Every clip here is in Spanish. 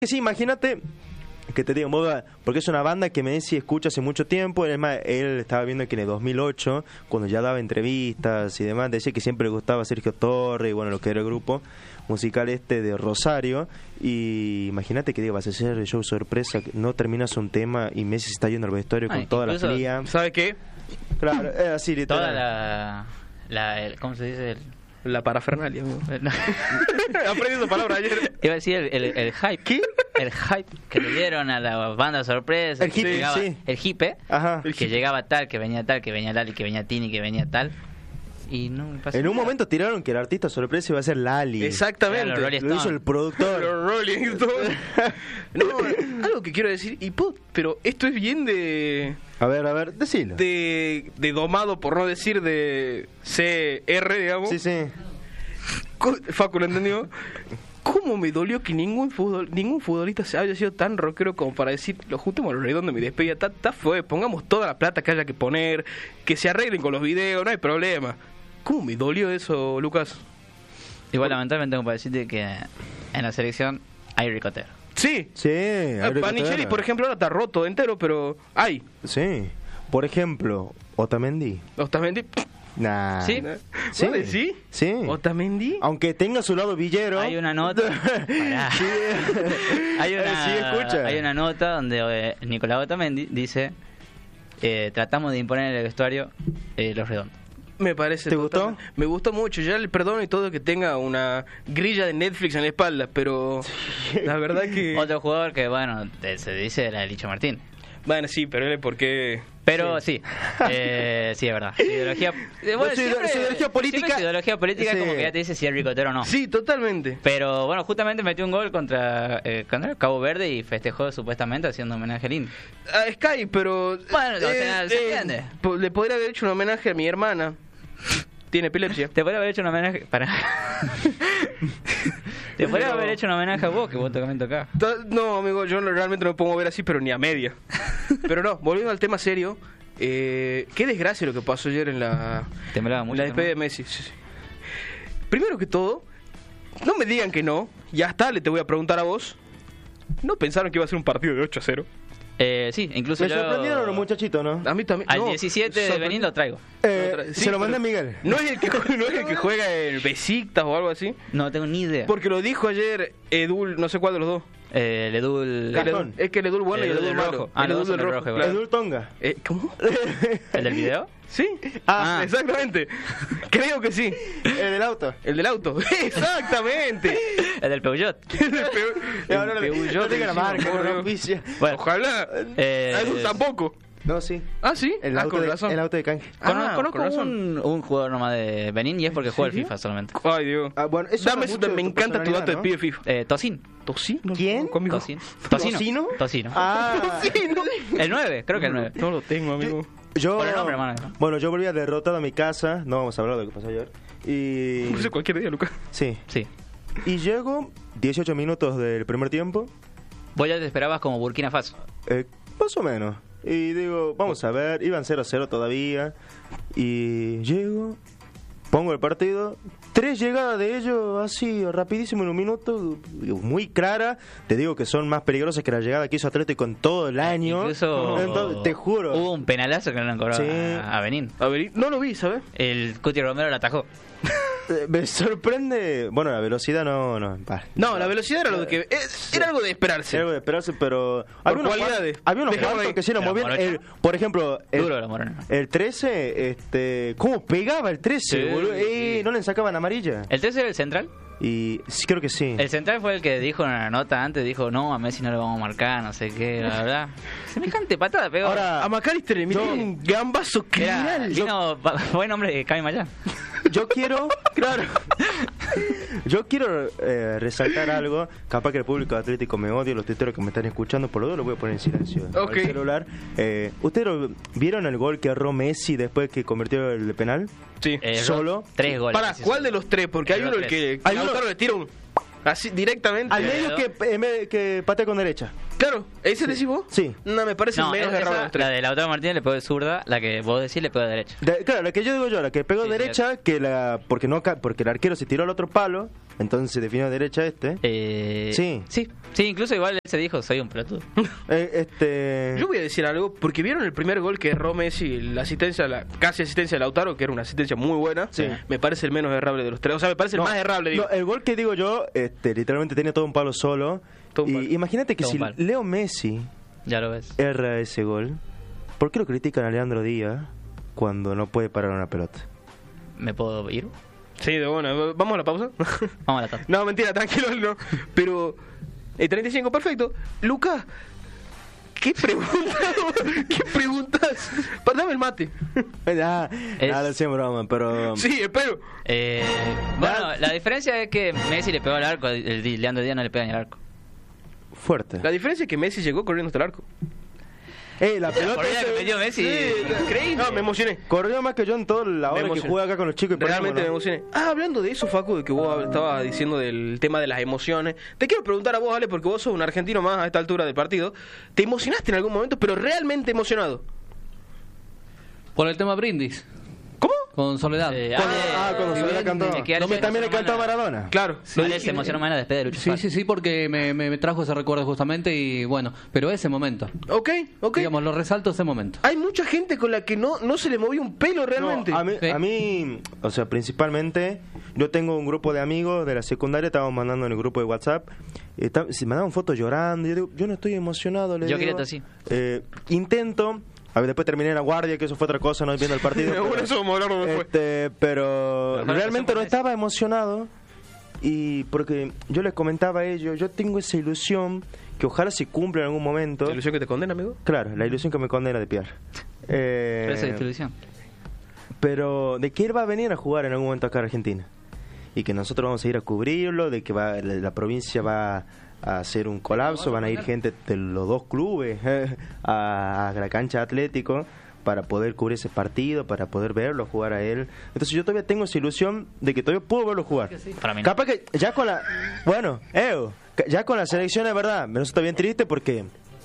Sí, imagínate que te digo, porque es una banda que Messi escucha hace mucho tiempo. Además, él estaba viendo que en el 2008, cuando ya daba entrevistas y demás, decía que siempre le gustaba Sergio Torres y bueno, lo que era el grupo musical de Rosario. Y imagínate que digo, vas a hacer el show sorpresa, no terminas un tema y Messi se está yendo al vestuario con toda la fría. ¿Sabe qué? Claro, es así literal. Toda ¿cómo se dice? La parafernalia. Aprendí esa palabra ayer. Iba a decir el hype. ¿Qué? El hype que le dieron a la banda sorpresa. El hippie, llegaba, sí. El hippie. Ajá. Que llegaba tal, que venía Lali, que venía Tini, que venía tal. Y no pasó En un nada. momento tiraron que el artista sorpresa iba a ser Lali. Exactamente. Claro, Lo hizo el productor. Los Rolling Stones. No, algo que quiero decir, pero esto es bien de A ver, decilo. de domado, por no decir de CR, digamos. Sí, sí. Facu, ¿lo entendió? ¿Cómo me dolió que ningún futbolista se haya sido tan rockero como para decir, lo juntemos los redondos de mi despedida, está fue, pongamos toda la plata que haya que poner, que se arreglen con los videos, no hay problema? ¿Cómo me dolió eso, Lucas? Igual lamentablemente tengo para decirte que en la selección hay ricotero. Sí. Sí. Panicheri, por ejemplo, ahora está roto entero, pero hay. Sí. Por ejemplo, Otamendi. Otamendi. Nah. ¿Sí? Sí. ¿Vos decís? Sí. Otamendi. Aunque tenga su lado villero. Hay una nota. Pará. Sí. Hay Sí, escucha. hay una nota donde Nicolás Otamendi dice: tratamos de imponer en el vestuario los redondos. Me parece. ¿Te gustó? Me gustó mucho. Ya le perdono y todo que tenga una grilla de Netflix en la espalda, pero la verdad que. Otro jugador que, bueno, se dice era Licho Martín. Bueno, sí, pero él es porque. Pero sí, sí, es verdad. Ideología, ideología política. siempre ideología política Sí. como que ya te dice si es ricotero o no. Sí, totalmente. Pero bueno, justamente metió un gol contra Cabo Verde y festejó supuestamente haciendo homenaje al Indio. A Sky, pero. Bueno, o sea, se entiende. Le podría haber hecho un homenaje a mi hermana. Tiene epilepsia. Te podría haber hecho un homenaje. Te podría haber hecho un homenaje a vos, que vos también tocás. No, amigo, yo realmente no me pongo a ver así, pero ni a media. Pero no, volviendo al tema serio. Qué desgracia lo que pasó ayer en la Temblaba mucho. despedida de Messi. Sí, sí. Primero que todo, no me digan que no. Ya está, te voy a preguntar a vos. ¿No pensaron que iba a ser un partido de 8-0? Sí, incluso Me yo... sorprendieron los muchachitos, ¿no? A mí también. Al no, 17 de Benín lo traigo. Sí, se lo mandé pero a Miguel. No es el que juega en Besiktas o algo así. No tengo ni idea. Porque lo dijo ayer Edul, no sé cuál de los dos. El Edul... Gastón. Es que el Edul bueno y el Edul malo. rojo. Ah, El los Edul dos son del el rojo. rojo, Claro. Edul Tonga. ¿Cómo? ¿El del video? ¿Sí? Ah. Exactamente. Creo que sí. El del auto. El del auto. Exactamente. El del Peugeot. No Peugeot tengo la encima, marca, por no Dios. auspicia. Bueno, Ojalá. Edul tampoco. No, sí. Ah, sí. El Ah, auto, con razón. el auto de canje. conozco con razón. un jugador nomás de Benín y es porque juega al serio? FIFA solamente. Ay, Dios. Ah, bueno, eso Dame habla eso, mucho de me tu encanta tu dato de personalidad, pibe FIFA. Tocín. ¿Tocino? ¿Quién? Conmigo. Tocino. ¿Tocino? Ah, Tocino. El 9, creo que el 9. No lo tengo, amigo. yo... Por el nombre, hermano. Bueno, yo volví a derrotado a mi casa. No vamos a hablar de lo que pasó ayer. Y... No sé, cualquier día, Lucas. Sí. Sí. Y llego 18 minutos del primer tiempo. Vos ya te esperabas como Burkina Faso. Más o menos. Y digo, vamos a ver, iban 0-0 todavía. Y llego, pongo el partido. 3 llegadas de ellos así, rapidísimo en un minuto. Muy clara. Te digo que son más peligrosas que la llegada que hizo Atlético en todo el año. Incluso Entonces, te juro. hubo un penalazo que no le han cobrado Sí. a Benín. A ver, no lo vi, ¿sabes? El Cuti Romero lo atajó. Me sorprende. Bueno, la velocidad no. No, la velocidad era lo que. Era algo de esperarse. Era algo de esperarse, pero. Por cualidades. Había unos Dejalo cuantos ahí. que sí eran Era muy bien. morocho. Por ejemplo, Duro la morena. el 13, ¿cómo pegaba el 13? Sí, boludo? sí. No le sacaban amarilla. ¿El 13 era el central? Y sí, creo que sí. El central fue el que dijo en una nota antes, dijo, no, a Messi no le vamos a marcar, no sé qué, la verdad. Semejante patada pegó. Ahora, A McAllister le metió un gambazo criminal. Buen hombre de Cami Mayán. yo quiero, claro, yo quiero resaltar algo. Capaz que el público atlético me odia, los tuiteros que me están escuchando, por lo menos lo voy a poner en silencio Ok. al celular. ¿Ustedes vieron el gol que erró Messi después que convirtió el penal? Sí. Solo. 3 goles. Para, ¿cuál de los tres? Porque hay De uno los el que Hay uno- Lautaro le tira un así directamente. Al medio que patea con derecha. Claro, Claro, ¿ese decís vos? Sí. No, me parece No, menos esa, errable de los tres. la de Lautaro Martínez le pegó de zurda, la que vos decís le pegó de derecha. Claro, la que yo digo yo, la que pegó Sí, derecha, porque el arquero se tiró al otro palo, entonces se definió derecha este. Sí. Sí, incluso igual él se dijo, soy un pelotudo. Yo voy a decir algo, porque vieron el primer gol que erró Messi, la asistencia, casi asistencia de Lautaro, que era una asistencia muy buena. Sí. Me parece el menos errable de los tres. O sea, me parece el más errable, digo. No, el gol que digo yo, literalmente tenía todo un palo solo. Todo un Y palo. imagínate que Todo si un palo. Leo Messi Ya lo ves. erra ese gol, ¿por qué lo critican a Leandro Díaz cuando no puede parar una pelota? ¿Me puedo ir? Sí, de bueno. ¿Vamos a la pausa? Vamos a la tarde. No, mentira, tranquilo, no. Pero, 35, perfecto. Lucas, ¿qué preguntas? Dame el mate. Ah, Es- lo hacemos broma, pero... Sí, espero. Bueno, la diferencia es que Messi le pegó al arco, el Leandro Díaz no le pega ni al arco. Fuerte. La diferencia es que Messi llegó corriendo hasta el arco. La pelota corrida que metió Messi, increíble. No, me emocioné. corrió más que yo en toda la hora que emocioné. juega acá con los chicos. Y Realmente me perdimos, ¿no? emocioné. Hablando de eso, Facu, de que vos estabas diciendo del tema de las emociones, te quiero preguntar a vos, Ale, porque vos sos un argentino más a esta altura del partido. ¿Te emocionaste en algún momento, pero realmente emocionado? Por el tema brindis, ¿Cómo? con Soledad. Cuando Sí, se le bien, cantó. es que Ale No, también le se cantó a emociona. Maradona. Claro. Ale se emocionó más en la despedida de Lucho Sí, Suárez. sí, porque me trajo ese recuerdo justamente y bueno, pero ese momento, Ok. digamos, lo resalto ese momento. Hay mucha gente con la que no se le movía un pelo realmente. No, Sí. a mí, o sea, principalmente, yo tengo un grupo de amigos de la secundaria, estábamos mandando en el grupo de WhatsApp, se mandaban fotos llorando, yo digo, yo no estoy emocionado, le Yo digo. quería tosir. Intento, a ver, después terminé en la guardia, que eso fue otra cosa, no viendo el partido. Bueno, eso vamos a hablarlo después. Pero Mejor realmente empecemos no con eso. estaba emocionado, y porque yo les comentaba a ellos, yo tengo esa ilusión que ojalá se cumpla en algún momento. ¿La ilusión que te condena, amigo? Claro, la ilusión que me condena de piar. Pero esa distribución. Pero de que él va a venir a jugar en algún momento acá a Argentina y que nosotros vamos a ir a cubrirlo, de que la provincia va a hacer un colapso, van a ir gente de los dos clubes a la cancha Atlético para poder cubrir ese partido, para poder verlo jugar a él. Entonces yo todavía tengo esa ilusión de que todavía puedo verlo jugar. Para mí no. Capaz que ya con la... Bueno, ya con la selección es verdad, me resulta bien triste porque...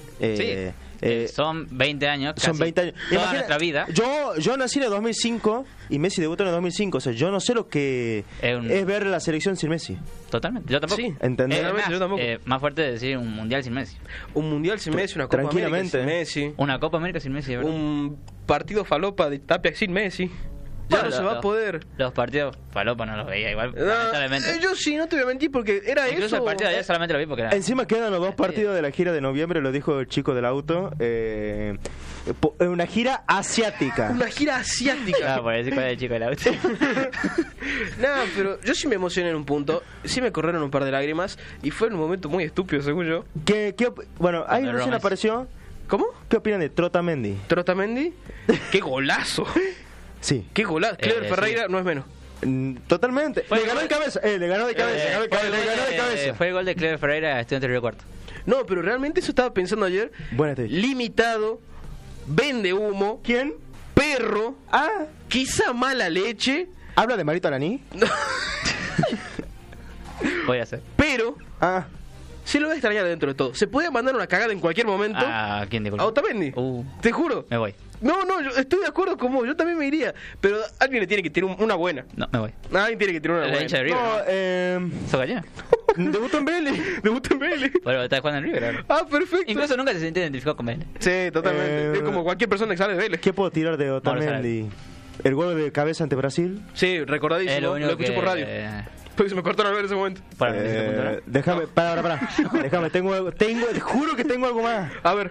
Son 20 años, casi son 20 años. toda Imagina, nuestra vida. Yo nací en el 2005 y Messi debutó en el 2005. O sea, yo no sé lo que es ver la selección sin Messi. Totalmente. Yo tampoco. Sí, ¿entendés? Realmente yo tampoco. Más fuerte de decir un mundial sin Messi. Un mundial sin Messi, una Copa América Tranquilamente. sin Messi, Una Copa América sin Messi, de ¿verdad? un partido falopa de Tapia sin Messi. Ya Bueno, no se va a poder. Los partidos falopa no los veía igual, No, lamentablemente. yo sí, no te voy a mentir porque era Incluso eso. el partido de ayer solamente lo vi porque era... Encima quedan los dos partidos de la gira de noviembre, lo dijo el chico del auto. Una gira asiática. Una gira asiática. Ah, por decir cuál es el chico del auto. No, pero yo sí me emocioné en un punto. Sí me corrieron un par de lágrimas. Y fue en un momento muy estúpido, según yo. Bueno, ahí Cuando recién Romes. apareció. ¿Cómo? ¿Qué opinan de Trotamendi? ¿Trotamendi? ¡Qué golazo! Sí. ¡Qué golazo! Clever Sí. Ferreira no es menos. Totalmente. Fue- Le ganó de cabeza. Le ganó de cabeza. Le ganó de cabeza. Fue el gol de Clever Ferreira a Estudiantes de Río Cuarto. No, pero realmente eso estaba pensando ayer. Buena estrella. Limitado, vende humo, ¿Quién? perro, Ah, quizá mala leche, ¿habla de Marito Araní? Voy a hacer. pero Ah, se lo va a extrañar dentro de todo. Se puede mandar una cagada en cualquier momento. ¿A quién dijo? A Otamendi. Te juro. Me voy. No, yo estoy de acuerdo con vos. Yo también me iría. Pero alguien le tiene que tirar una buena. No, me voy. Alguien tiene que tirar una La buena. hincha de River. no, ¿Sos gallina? debutó en Vélez. Debutó en Vélez. Bueno, estás jugando en River ahora. Ah, perfecto. Incluso nunca se sintió identificado con Vélez. Sí, totalmente. Es como cualquier persona que sale de Vélez. ¿Qué puedo tirar de Otamendi? ¿El gol de cabeza ante Brasil? Sí, recordadísimo. Es lo Lo único escuché que... por radio. Porque se me cortaron al ver ese momento. Para mí, ese punto, ¿no? Déjame, para. Déjame, te juro que tengo algo más. A ver.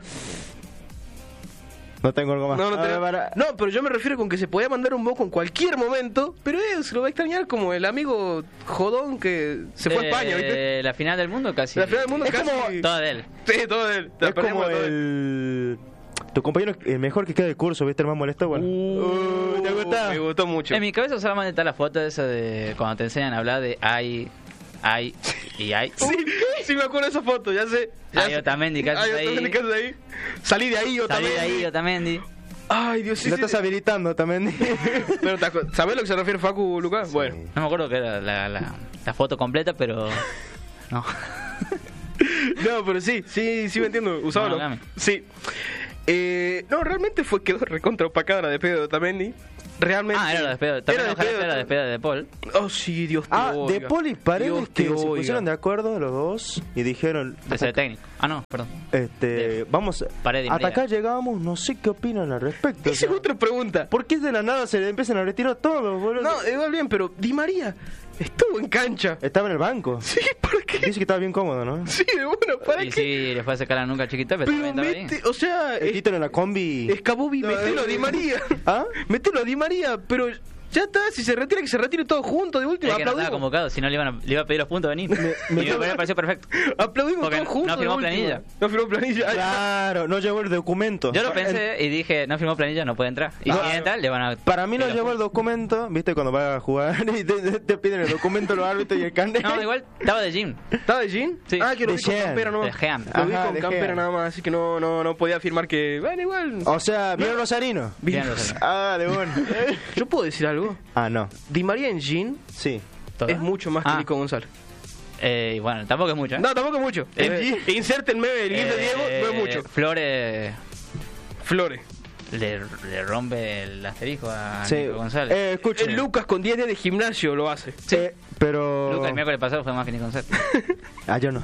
No tengo algo más. No, no, A ver, te... para. no, pero yo me refiero con que se podía mandar un moco en cualquier momento, pero se lo va a extrañar como el amigo jodón que se fue a España, ¿viste? La final del mundo casi. La final del mundo es casi... como- Toda de él. Sí, todo de él. La Es perdimos como todo de él. el... Tu compañero, el mejor que queda de curso, ¿viste? El más molesto, bueno. ¿Te gusta? Me gustó mucho. En mi cabeza solamente está la foto esa de cuando te enseñan a hablar de ay y ay. Sí, me acuerdo de esa foto, ya sé. Ya Ay, sé. Otamendi, ¿qué haces Ay, ahí? Otamendi, ¿qué haces ahí? Salí de ahí, Salí Otamendi. de ahí, Otamendi. Ay, Dios, sí, Lo sí. estás habilitando también. Pero, ¿sabés lo que se refiere Facu, Lucas? Bueno. No me acuerdo que era la foto completa, pero... No. No, pero sí me entiendo. Usaba Monogami. Sí. No, realmente quedó recontra opacada la despedida de Otamendi. Realmente. Era la despedida. También ojalá sea la despedida de Paul. Oh, sí, Dios te oiga. De Paul y Paredes Dios que te se oiga. pusieron de acuerdo los dos y dijeron... De ser técnico. Ah, no, perdón. Vamos, Paredes y hasta María. acá llegamos, no sé qué opinan al respecto. Esa es otra pregunta. ¿Por qué de la nada se le empiezan a retirar todos, boludo? No, igual bien, pero Di María estuvo en cancha. Estaba en el banco. Sí, ¿para qué? Dice que estaba bien cómodo, ¿no? Sí, de bueno, ¿para Y qué? sí, le fue a sacar la nuca chiquita, pero Pero también estaba ahí. o sea, El título en la combi. Escabobi, metelo a Di María. ¿Ah? Metelo a Di María, pero ya está, si se retira, que se retire todo junto, de último, Es que no estaba aplaudimos. convocado, si no le iba a pedir los puntos a venir. Y me pareció perfecto. Aplaudimos Porque todos juntos. no firmó de último. planilla. No firmó planilla. Ay, Claro, no llevó el documento. Yo lo pensé y dije, no firmó planilla, no puede entrar. Y No, si entra, le van a... Para mí no pedir los llevó el documento, ¿viste? Cuando vas a jugar y te piden el documento los árbitros y el carnet. No, igual estaba de gym. ¿Estaba de Jean? Sí. Ah, que lo De vi con Jean. campera nomás. De Jean. Lo vi Ajá, con de campera Jean. nada más, así que no podía afirmar que... Bueno, igual... O sea, ¿vieron Rosarino? Bien, lo sé. Ah, de bueno. ¿Yo puedo decir algo? Ah, no. Di María en Jean Sí. ¿Todo? es mucho más que Ah. Nico González. Y bueno, tampoco es mucho, ¿eh? No, tampoco es mucho. Inserte el meme del GIF de Diego, no es mucho. Flores Flores. le rompe el asterisco a Sí. Nico González. Escuchen. Lucas con 10 días de gimnasio lo hace. Pero... Lucas el miércoles pasado fue más que Nico González. Ah, yo no.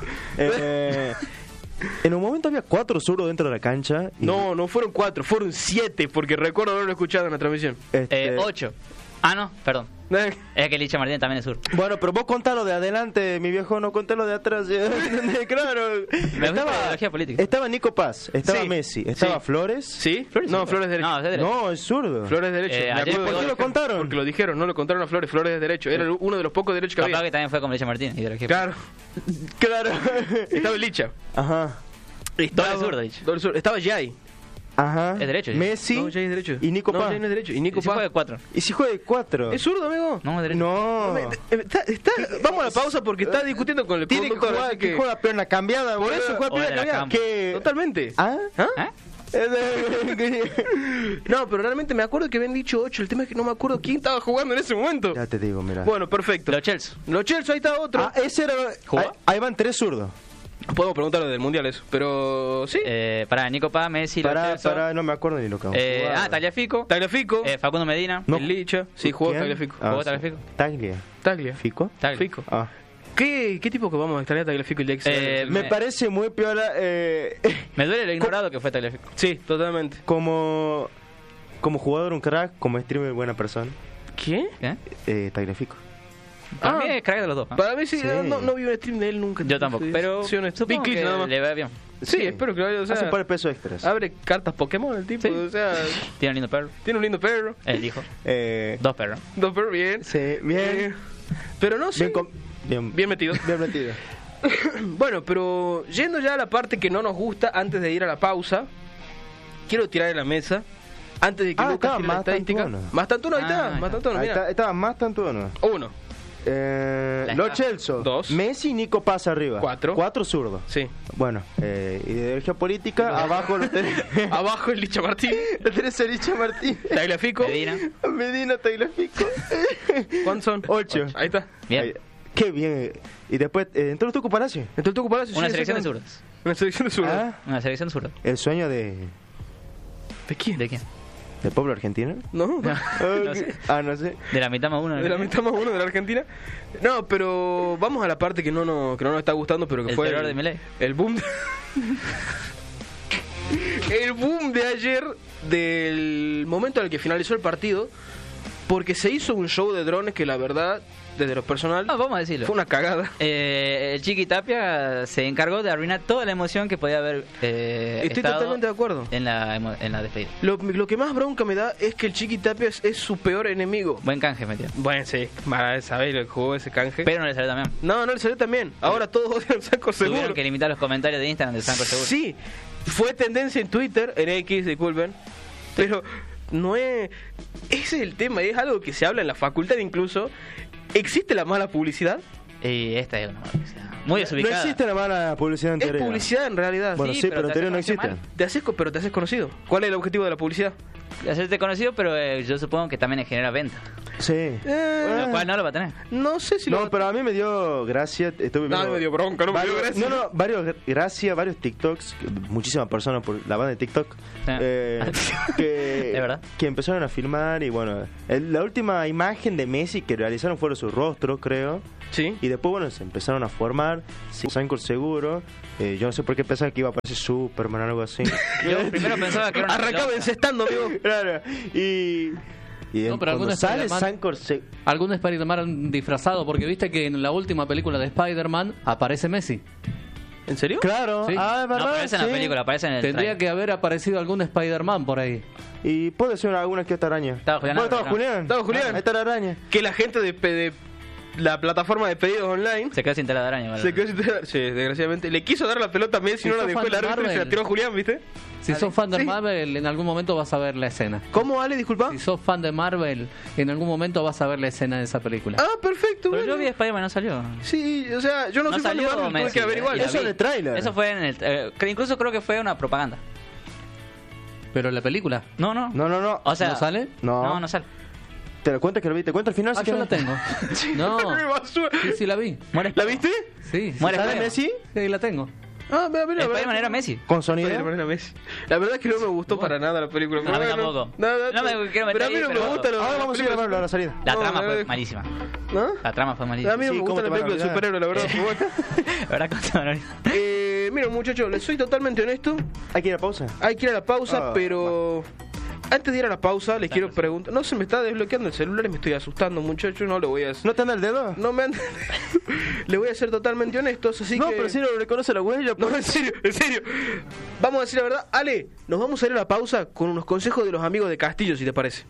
En un momento había 4 zurdos dentro de la cancha. Y, No fueron 4, fueron 7, porque recuerdo haberlo escuchado en la transmisión. 8. Ah, no, perdón. Es que Licha Martínez también es sur. Bueno, pero vos contá lo de adelante, mi viejo, no conté lo de atrás. Claro. Me gusta la ideología política. Estaba Nico Paz, estaba Sí. Messi, estaba Sí. Flores. ¿Sí? Flores No, es Flores derecho. No, es de derecho. No, es zurdo. Flores derecho. Me ayer acuerdo ¿por que qué lo contaron? Porque lo dijeron, no lo contaron a Flores. Flores es derecho. Era uno de los pocos derechos que Capaz había. que también fue como Licha Martínez, ideología Claro. Claro. Estaba el Licha. Ajá. Doble zurdo, Licha. Doble zurdo. Estaba Jay. Ajá. Es derecho, ya. Messi. No, Jay es derecho. Y Nico No, Paz. Jay no es derecho. Y Y Nico si fue Paz. de 4. ¿Y si juega de 4? ¿Es zurdo, amigo? No, es derecho. No. Vamos a la pausa porque está discutiendo con el Tiene que conductor, jugar, así que juega pierna cambiada. Por boludo. eso juega O de primera la cambiada. cama. Que... Totalmente. ¿Ah? ¿Eh? No, pero realmente me acuerdo que habían dicho 8. El tema es que no me acuerdo quién estaba jugando en ese momento. Ya te digo, mira. Bueno, perfecto. Los Chelsea. Los Chelsea, ahí está otro. Ah, ese era... ¿Jugó? Ahí van 3 zurdos. Podemos preguntarle del mundial eso. Pero sí. Para Nico Paz, Messi, Los Chelsea. Para, no me acuerdo ni lo que vamos a jugar. Tagliafico. Tagliafico. Facundo Medina. No. El Licha. Sí, jugó ¿Quién? Tagliafico. Ah, ¿Jugó sí. Tagliafico? Taglia. Taglia. ¿Fico? Fico. Ah. ¿Qué tipo que vamos a extrañar a Tagliafico el día que se Me parece muy piola Me duele lo ignorado que fue Tagliafico. Sí, totalmente. como jugador un crack, como streamer buena persona. ¿Qué? ¿Qué? Tagliafico. Para Ah. mí es crack de los dos. ¿eh? Para mí sí, Sí. no vi un stream de él nunca. Yo tampoco. Pero Sí, honesto. supongo Vi clips que nada más. le va bien. Sí, espero que lo vaya. O sea, Hace un par de pesos extras. abre cartas Pokémon el tipo. Sí. O sea, Tiene un lindo perro. tiene un lindo perro. El hijo. Eh, 2 perros. Dos perros, bien. sí, bien. Pero no sé. Bien metido. Bien metido. Bueno, pero yendo ya a la parte que no nos gusta, antes de ir a la pausa, quiero tirar de la mesa, antes de que Lucas estaba tire la más estadística. Tantuono. Más tantuono, ahí está. Ah, Más ahí tantuono, Ahí mira. estaba más tanto o no. 1, Los Chelsea. 2. Messi y Nico Paz arriba. 4. 4 zurdos. Sí. Bueno, ideología política, abajo lo tenés. Abajo el Licha Martín. Lo tenés a Licha Martín. Tagliafico. Medina. Medina, Tagliafico. ¿Cuántos son? 8. Ahí está. Bien. Ahí. Qué bien. Y después, ¿entró el Tuco Palacio? Entonces el Tuco Palacio. Una sí, selección de exactamente. zurdos. Una selección de zurdos. Ah, Una selección de zurdos. el sueño de... ¿De quién? ¿De quién? ¿Del pueblo argentino? No. No sé. Ah, no sé. De la mitad más uno. De la mitad más uno de la Argentina. No, pero vamos a la parte que no nos está gustando, pero que El fue terror de Milei. el boom el boom de ayer, del momento en el que finalizó el partido, porque se hizo un show de drones que la verdad, desde lo personal, No, vamos a decirlo. fue una cagada. El Chiqui Tapia se encargó de arruinar toda la emoción que podía haber Estoy estado totalmente de acuerdo. en la despedida. Lo que más bronca me da es que el Chiqui Tapia es su peor enemigo. Buen canje metió. Bueno, sí, sabéis lo que jugó ese canje. Pero no le salió también. No le salió también. Ahora todos odian a Sanco Seguro. Tuvieron que limitar los comentarios de Instagram de Sanco Seguro. Sí, fue tendencia en Twitter, en X, disculpen. Pero no es... Ese es el tema, es algo que se habla en la facultad incluso. ¿Existe la mala publicidad? Y esta es una publicidad muy No desubicada. existe la mala publicidad en Es teoría. publicidad en realidad. Bueno, Sí, sí, pero pero en te teoría no hace existe. mal. Pero te haces conocido. ¿Cuál es el objetivo de la publicidad? Hacerte conocido, pero yo supongo que también genera venta. Sí. Lo cual no lo va a tener. No sé si No, pero a mí me dio gracia. Estuve No, viendo me dio bronca, no me dio varios, gracia. No, varios TikToks, muchísimas personas por la banda de TikTok, ¿De verdad? que empezaron a filmar y bueno, la última imagen de Messi que realizaron fueron sus rostros, creo. Sí. Y después, bueno, se empezaron a formar, Sancor seguro. Yo no sé por qué pensaba que iba a aparecer Superman o algo así. Yo primero pensaba que era una Arrancaba pelota. encestando, amigo. Claro. Y No, pero cuando algunos sale Spider-Man- Sancor Algún Spider-Man disfrazado, porque viste que en la última película de Spider-Man aparece Messi. ¿En serio? Claro. Sí. Ah, es No verdad. aparece en la sí. película, aparece en el Tendría trailer. que haber aparecido algún Spider-Man por ahí. Y puede ser alguna que otra araña. Estaba Julián Bueno, estaba Álvarez, ¿no? Julián. Estaba Julián. Ahí está la araña. Que la gente de la plataforma de pedidos online Se quedó sin tela de araña. ¿Vale? se quedó sin tener- sí, desgraciadamente. Le quiso dar la pelota a Messi, Si no la sos dejó fan el de árbitro y se la Marvel. tiró a Julián, ¿viste? Si sos fan de Sí. Marvel, en algún momento vas a ver la escena. ¿Cómo, Ale? Disculpa. Si sos fan de Marvel, en algún momento vas a ver la escena de esa película. Ah, perfecto, Pero bueno. yo vi Spider-Man, no salió. Sí, o sea, yo no, No soy fan de salió Marvel, tuve Messi, que averiguar. y la Eso vi. en el tráiler. Eso fue en el... que incluso creo que fue una propaganda. Pero la película. No. No. O sea... ¿No sale? No. No sale. ¿Te lo cuento que lo vi? ¿Te cuento al final? Ah, si yo la querés? tengo. No, Qué basura. sí la vi. Muere ¿La viste? Sí, Muere ¿Sale Spider-Man. Messi? sí, la tengo. Ah, mira, Spider-Man era Messi. ¿Con sonido? Spider-Man era Messi. La verdad es que no me gustó para nada la película. No, a mí pero bueno. tampoco. No, No me quiero meter pero a mí ahí, no pero- me gusta Ahora vamos a ir a verlo a la salida. La No, trama me fue dejo. malísima. ¿No? La trama fue A malísima. mí no Sí, me ¿cómo gusta te la van a película de olvidar? superhéroes, la verdad. pero bueno. La verdad que no lo Mira, muchachos, les soy totalmente honesto. ¿Hay que ir a pausa? Hay que ir a la pausa, Ah, pero antes de ir a la pausa, les quiero preguntar. No se me está desbloqueando el celular y me estoy asustando, muchachos. No le voy a. ¿No te anda el dedo? No me han. Le voy a ser totalmente honestos, así No, que. pero si no reconoce la huella. No, en serio, en serio. Vamos a decir la verdad. Ale, nos vamos a ir a la pausa con unos consejos de los amigos de Castillo, si te parece.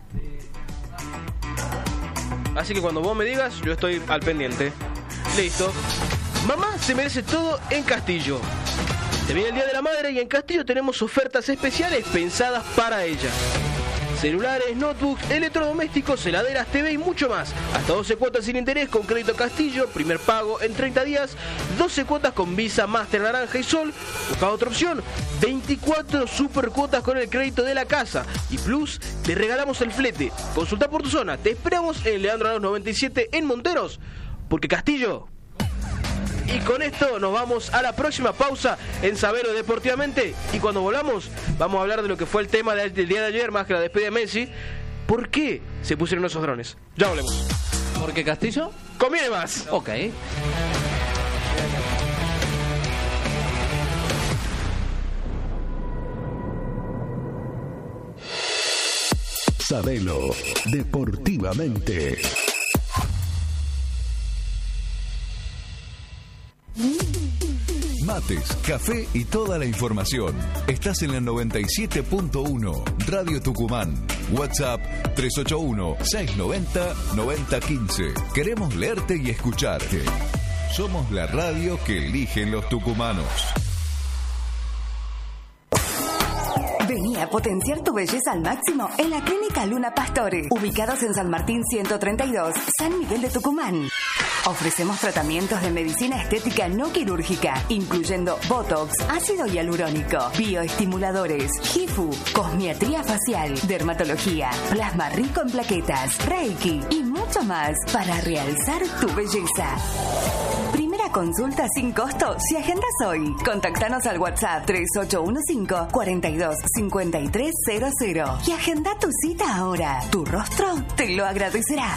Así que cuando vos me digas, yo estoy al pendiente. Listo. Mamá se merece todo en Castillo. Se viene el Día de la Madre y en Castillo tenemos ofertas especiales pensadas para ella. Celulares, notebooks, electrodomésticos, heladeras, TV y mucho más. Hasta 12 cuotas sin interés con crédito Castillo, primer pago en 30 días, 12 cuotas con Visa, Master, Naranja y Sol. Busca otra opción, 24 super cuotas con el crédito de la casa. Y Plus, te regalamos el flete. Consulta por tu zona. Te esperamos en Leandro Arauz 97 en Monteros, porque Castillo... Y con esto nos vamos a la próxima pausa en Sabero Deportivamente. Y cuando volvamos, vamos a hablar de lo que fue el tema del día de ayer, más que la despedida de Messi. ¿Por qué se pusieron esos drones? Ya volvemos. ¿Por qué Castillo? ¡Conviene más! Ok. Sabelo Deportivamente. Mates, café y toda la información. Estás en la 97.1 Radio Tucumán. WhatsApp 381-690-9015. Queremos leerte y escucharte. Somos la radio que eligen los tucumanos. Vení a potenciar tu belleza al máximo en la Clínica Luna Pastore, ubicados en San Martín 132, San Miguel de Tucumán. Ofrecemos tratamientos de medicina estética no quirúrgica, incluyendo Botox, ácido hialurónico, bioestimuladores, HIFU, cosmiatría facial, dermatología, plasma rico en plaquetas, Reiki y mucho más para realzar tu belleza. Primera consulta sin costo si agendas hoy. Contactanos al WhatsApp 3815-425300 y agenda tu cita ahora. Tu rostro te lo agradecerá.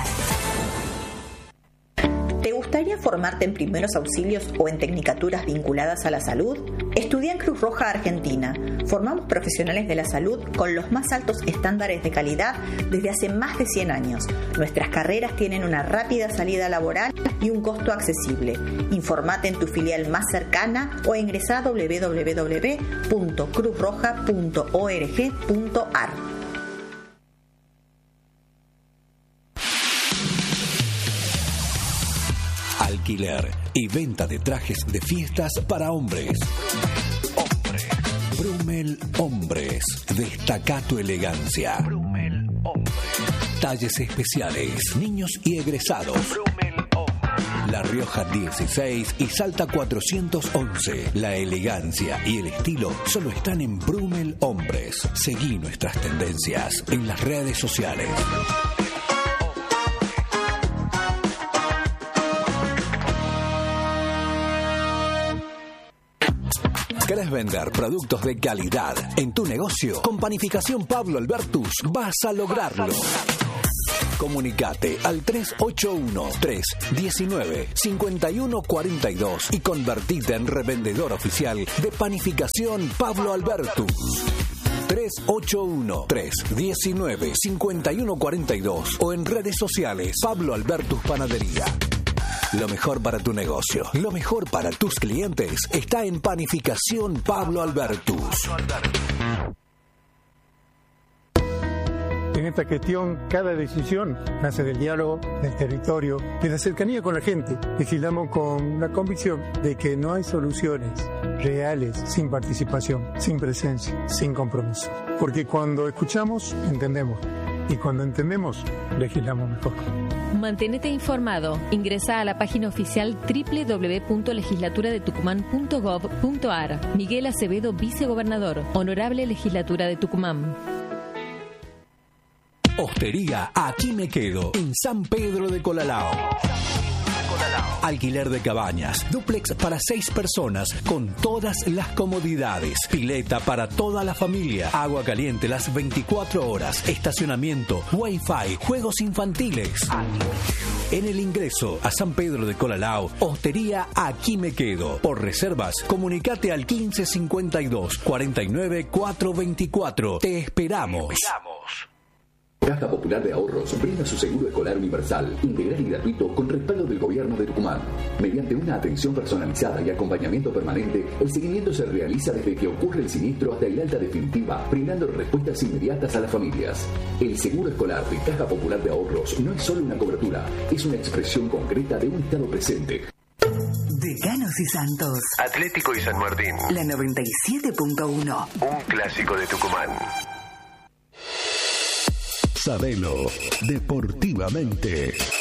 ¿Te gustaría formarte en primeros auxilios o en tecnicaturas vinculadas a la salud? Estudia en Cruz Roja Argentina. Formamos profesionales de la salud con los más altos estándares de calidad desde hace más de 100 años. Nuestras carreras tienen una rápida salida laboral y un costo accesible. Informate en tu filial más cercana o ingresa a www.cruzroja.org.ar. Alquiler y venta de trajes de fiestas para hombres. Brumel Hombres. Destaca tu elegancia. Brumel Hombres. Talles especiales, niños y egresados. La Rioja 16 y Salta 411. La elegancia y el estilo solo están en Brumel Hombres. Seguí nuestras tendencias en las redes sociales. ¿Querés vender productos de calidad en tu negocio? Con Panificación Pablo Albertus vas a lograrlo. Comunicate al 381-319-5142 y convertite en revendedor oficial de Panificación Pablo Albertus. 381-319-5142 o en redes sociales Pablo Albertus Panadería. Lo mejor para tu negocio, lo mejor para tus clientes está en Panificación Pablo Albertus. En esta gestión, cada decisión nace del diálogo, del territorio, de la cercanía con la gente. Legislamos con la convicción de que no hay soluciones reales sin participación, sin presencia, sin compromiso. Porque cuando escuchamos, entendemos. Y cuando entendemos, legislamos mejor. Mantenete informado. Ingresa a la página oficial www.legislaturadetucumán.gov.ar. Miguel Acevedo, vicegobernador. Honorable Legislatura de Tucumán. Hostería Aquí Me Quedo, en San Pedro de Colalao. Alquiler de cabañas, dúplex para 6 personas con todas las comodidades, pileta para toda la familia, agua caliente las 24 horas, estacionamiento, wifi, juegos infantiles. En el ingreso a San Pedro de Colalao, Hostería Aquí Me Quedo. Por reservas, comunicate al 1552 49 424. Te esperamos. Caja Popular de Ahorros brinda su seguro escolar universal, integral y gratuito con respaldo del Gobierno de Tucumán. Mediante una atención personalizada y acompañamiento permanente, el seguimiento se realiza desde que ocurre el siniestro hasta el alta definitiva, brindando respuestas inmediatas a las familias. El seguro escolar de Caja Popular de Ahorros no es solo una cobertura, es una expresión concreta de un Estado presente. Decanos y Santos. Atlético y San Martín. La 97.1. Un clásico de Tucumán. Sabelo deportivamente.